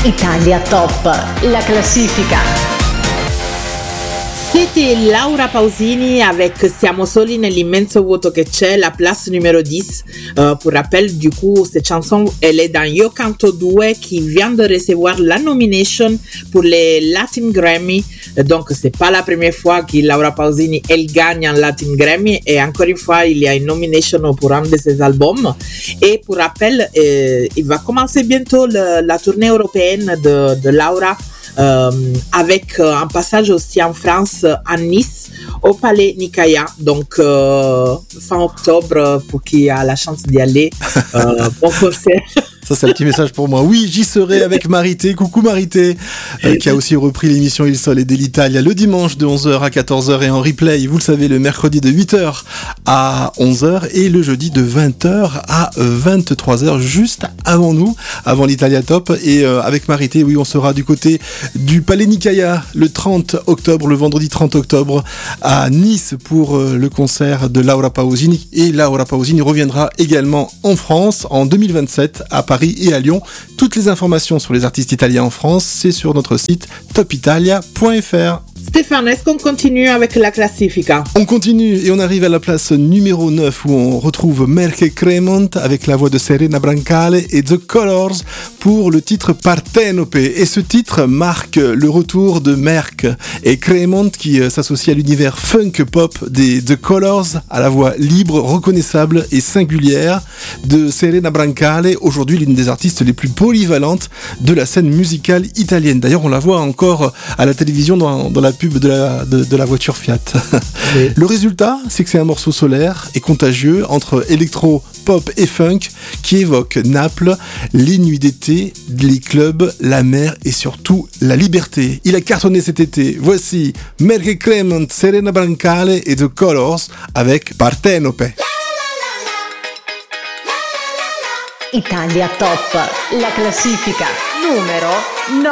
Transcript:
Italia Top, la classifica. C'était Laura Pausini avec Siamo soli nell'immenso vuoto che c'è, la place numéro 10. Pour rappel, du coup, cette chanson, elle est dans Io Canto 2 qui vient de recevoir la nomination pour les Latin Grammy. Donc, c'est pas la première fois que Laura Pausini, elle gagne un Latin Grammy. Et encore une fois, il y a une nomination pour un de ses albums. Et pour rappel, il va commencer bientôt la tournée européenne de Laura. Avec un passage aussi en France, à Nice, au Palais Nicaïa. Donc, fin octobre, pour qui a la chance d'y aller, bon concert. Ça, c'est un petit message pour moi. Oui, j'y serai avec Marité. Coucou Marité, qui a aussi repris l'émission Il Sole et dell'Italia le dimanche de 11h à 14h et en replay, vous le savez, le mercredi de 8h à 11h et le jeudi de 20h à 23h, juste avant nous, avant l'Italia Top. Et avec Marité, oui, on sera du côté du Palais Nicaïa le 30 octobre, le vendredi 30 octobre à Nice pour le concert de Laura Pausini. Et Laura Pausini reviendra également en France en 2027 à Paris et à Lyon. Toutes les informations sur les artistes italiens en France, c'est sur notre site topitalia.fr. Stéphane, est-ce qu'on continue avec la classifica? On continue et on arrive à la place numéro 9 où on retrouve Merck Cremont avec la voix de Serena Brancale et The Colors pour le titre Partenope. Et ce titre marque le retour de Merck et Cremont qui s'associe à l'univers funk pop des The Colors, à la voix libre, reconnaissable et singulière de Serena Brancale, aujourd'hui l'une des artistes les plus polyvalentes de la scène musicale italienne. D'ailleurs, on la voit encore à la télévision dans la pub de la voiture Fiat. Oui. Le résultat, c'est que c'est un morceau solaire et contagieux entre électro, pop et funk qui évoque Naples, les nuits d'été, les clubs, la mer et surtout la liberté. Il a cartonné cet été. Voici Merck Cremont, Serena Brancale et The Colors avec Partenope. Italia Top, la classifica numero 9.